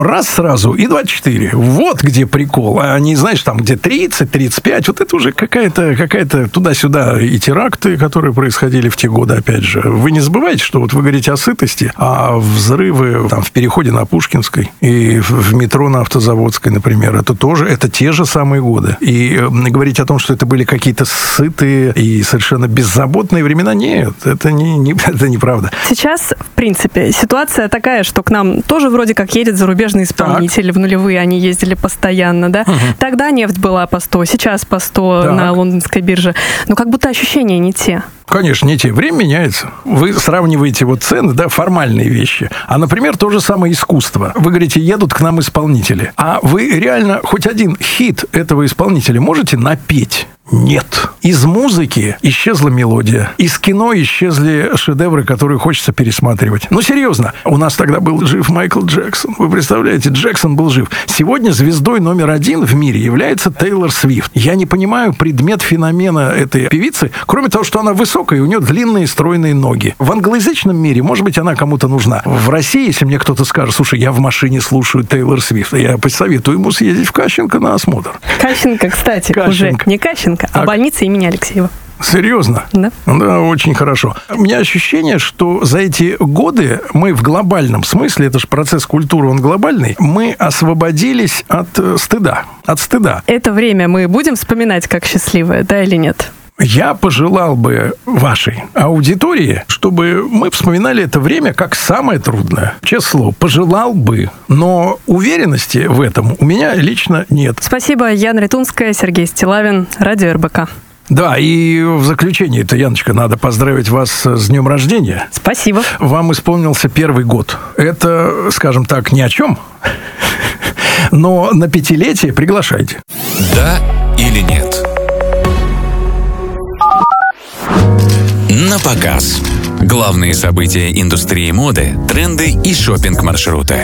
раз сразу и 24. Вот где прикол. А не, знаешь, там, где 30, 35. Вот это уже какая-то туда-сюда и теракты, которые происходили в те годы, опять же. Вы не забывайте, что вот вы говорите о сытости, а взрывы там, в переходе на Пушкинской и в метро на Автозаводской, например, это те же самые годы. И говорить о том, что это были какие-то сытые и совершенно беззаботные времена, нет, это неправда. Сейчас, в принципе, ситуация такая, что к нам тоже вроде как едет зарубежный исполнители. Так. В нулевые они ездили постоянно, да? Угу. Тогда нефть была по 100, сейчас по 100 так. на лондонской бирже. Но как будто ощущения не те. Конечно, не те. Время меняется. Вы сравниваете вот цены, да, формальные вещи. А, например, то же самое искусство. Вы говорите, едут к нам исполнители. А вы реально хоть один хит этого исполнителя можете напеть? Нет. Из музыки исчезла мелодия. Из кино исчезли шедевры, которые хочется пересматривать. Ну, серьезно. У нас тогда был жив Майкл Джексон. Вы представляете, Джексон был жив. Сегодня звездой номер 1 в мире является Тейлор Свифт. Я не понимаю предмет феномена этой певицы, кроме того, что она высокая, и у нее длинные стройные ноги. В англоязычном мире, может быть, она кому-то нужна. В России, если мне кто-то скажет, слушай, я в машине слушаю Тейлор Свифт, я посоветую ему съездить в Кащенко на осмотр. Кащенко, кстати, уже не Кащенко, а больница имени Алексеева. Серьезно? Да. Да, очень хорошо. У меня ощущение, что за эти годы мы в глобальном смысле, это же процесс культуры, он глобальный, мы освободились от стыда. От стыда. Это время мы будем вспоминать как счастливое, да или нет? Я пожелал бы вашей аудитории, чтобы мы вспоминали это время как самое трудное. Честное слово, пожелал бы, но уверенности в этом у меня лично нет. Спасибо. Яна Ритунская, Сергей Стилавин, Радио РБК. Да, и в заключение-то, Яночка, надо поздравить вас с днем рождения. Спасибо. Вам исполнился 1-й год. Это, скажем так, ни о чем, но на 5-летие приглашайте. Да или нет? На показ. Главные события индустрии моды, тренды и шопинг-маршруты.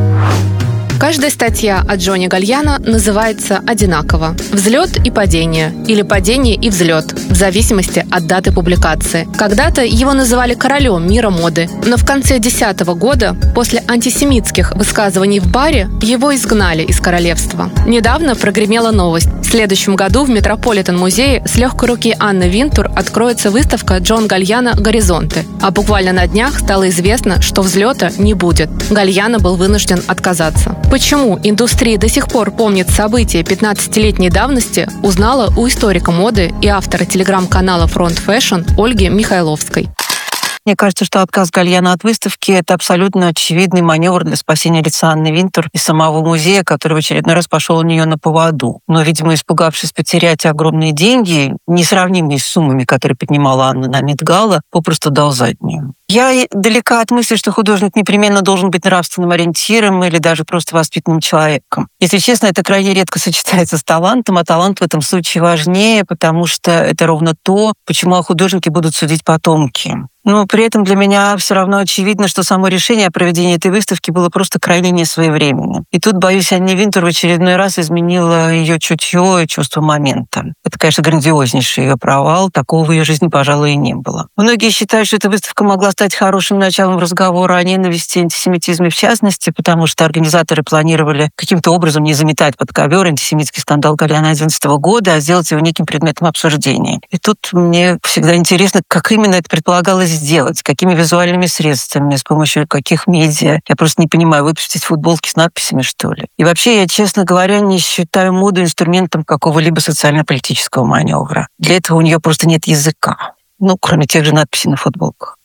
Каждая статья о Джонни Гальяно называется одинаково «Взлет и падение» или «Падение и взлет» в зависимости от даты публикации. Когда-то его называли королем мира моды, но в конце 2010 года, после антисемитских высказываний в баре, его изгнали из королевства. Недавно прогремела новость. В следующем году в Метрополитен-музее с легкой руки Анны Винтур откроется выставка Джон Гальяно «Горизонты». А буквально на днях стало известно, что взлета не будет. Гальяно был вынужден отказаться. Почему индустрия до сих пор помнит события 15-летней давности, узнала у историка моды и автора телеграм-канала Front Fashion Ольги Михайловской. Мне кажется, что отказ Гальяно от выставки – это абсолютно очевидный маневр для спасения лица Анны Винтур и самого музея, который в очередной раз пошел у нее на поводу. Но, видимо, испугавшись потерять огромные деньги, несравнимые с суммами, которые поднимала Анна на Met-Gala, попросту дал заднюю. Я далека от мысли, что художник непременно должен быть нравственным ориентиром или даже просто воспитанным человеком. Если честно, это крайне редко сочетается с талантом, а талант в этом случае важнее, потому что это ровно то, почему о художнике будут судить потомки. Но при этом для меня все равно очевидно, что само решение о проведении этой выставки было просто крайне несвоевременным. И тут, боюсь, Анне Винтур в очередной раз изменила ее чутье и чувство момента. Это, конечно, грандиознейший ее провал. Такого в ее жизни, пожалуй, и не было. Многие считают, что эта выставка могла стать хорошим началом разговора о ненависти и антисемитизме в частности, потому что организаторы планировали каким-то образом не заметать под ковер антисемитский скандал Гальяно 2011 года, а сделать его неким предметом обсуждения. И тут мне всегда интересно, как именно это предполагалось сделать, какими визуальными средствами, с помощью каких медиа. Я просто не понимаю, выпустить футболки с надписями, что ли? И вообще, я, честно говоря, не считаю моду инструментом какого-либо социально-политического маневра. Для этого у нее просто нет языка. Ну, кроме тех же надписей на футболках.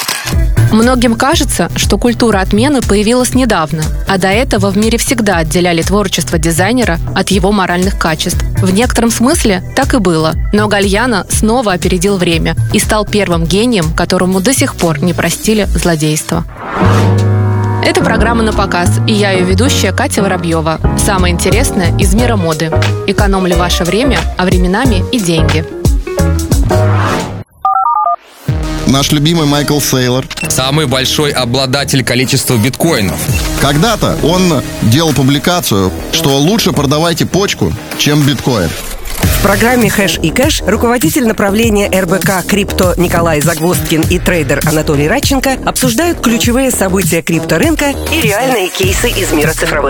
Многим кажется, что культура отмены появилась недавно, а до этого в мире всегда отделяли творчество дизайнера от его моральных качеств. В некотором смысле так и было, но Гальяно снова опередил время и стал первым гением, которому до сих пор не простили злодейство. Это программа «На показ», и я ее ведущая Катя Воробьева. Самое интересное из мира моды. Экономлю ваше время, а временами и деньги. Наш любимый Майкл Сейлор. Самый большой обладатель количества биткоинов. Когда-то он делал публикацию, что лучше продавайте почку, чем биткоин. В программе «Хэш и кэш» руководитель направления РБК «Крипто» Николай Загвоздкин и трейдер Анатолий Радченко обсуждают ключевые события крипторынка и реальные кейсы из мира цифровых